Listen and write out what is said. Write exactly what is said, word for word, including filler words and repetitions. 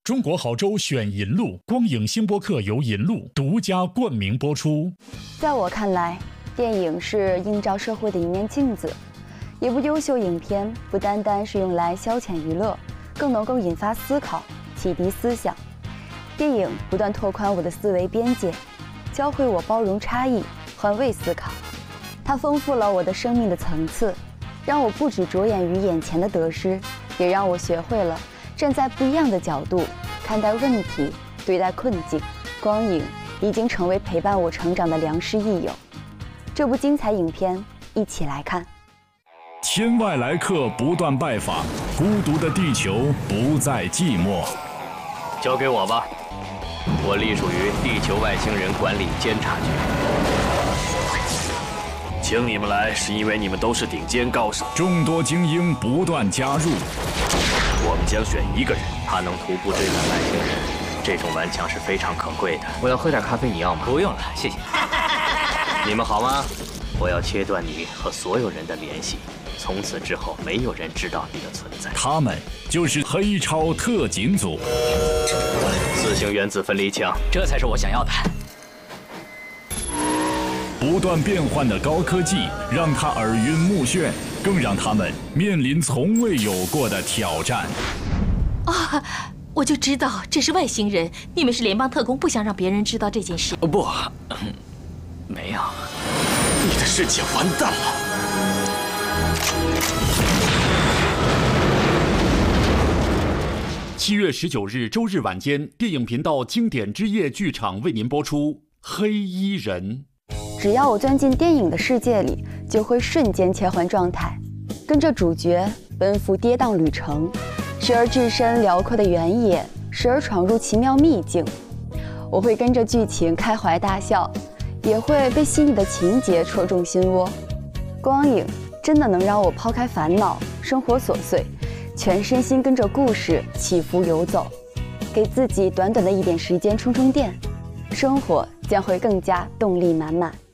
中国好州选银路，光影星播客由银路独家冠名播出。 在我看来，电影是映照社会的一面镜子。一部优秀影片不单单是用来消遣娱乐，更能够引发思考，启迪思想。电影不断拓宽我的思维边界，教会我包容差异，换位思考。它丰富了我的生命的层次，让我不只着眼于眼前的得失，也让我学会了站在不一样的角度看待问题，对待困境。光影已经成为陪伴我成长的良师益友。这部精彩影片，一起来看。 天外来客不断拜访，孤独的地球不再寂寞。 交给我吧，我隶属于地球外星人管理监察局。 请你们来是因为你们都是顶尖高手， 众多精英不断加入。 我们将选一个人， 他能徒步追赶外星人，这种顽强是非常可贵的。 我要喝点咖啡，你要吗？ 不用了，谢谢。你们好吗？我要切断你和所有人的联系，从此之后没有人知道你的存在。 他们就是黑超特警组。 四型原子分离枪， 这才是我想要的。 不断变换的高科技让他耳晕目眩，更让他们面临从未有过的挑战。 啊，我就知道这是外星人，你们是联邦特工，不想让别人知道这件事。 哦不，嗯，没有。 你的世界完蛋了。 七月十九日周日晚间，电影频道经典之夜剧场为您播出《黑衣人》。 只要我钻进电影的世界里，就会瞬间切换状态，跟着主角奔赴跌宕旅程，时而置身辽阔的原野，时而闯入奇妙秘境。我会跟着剧情开怀大笑，也会被细腻的情节戳中心窝。光影真的能让我抛开烦恼、生活琐碎，全身心跟着故事起伏游走，给自己短短的一点时间充充电，生活将会更加动力满满。